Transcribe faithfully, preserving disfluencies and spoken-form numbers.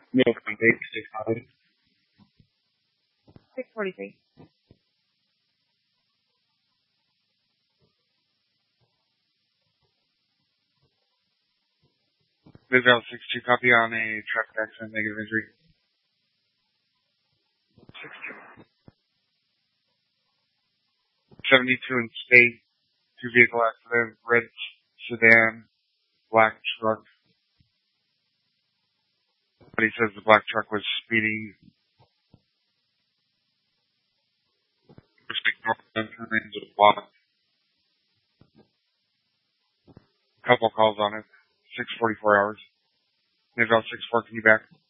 Mail from eight six nine. six forty-three. Visual six two, copy on a traffic accident, negative injury. six two. seventy-two in state, two vehicle accident, red sedan, black truck. But he says the black truck was speeding. Couple calls on it. six forty-four hours. Maybe about six four, can you back?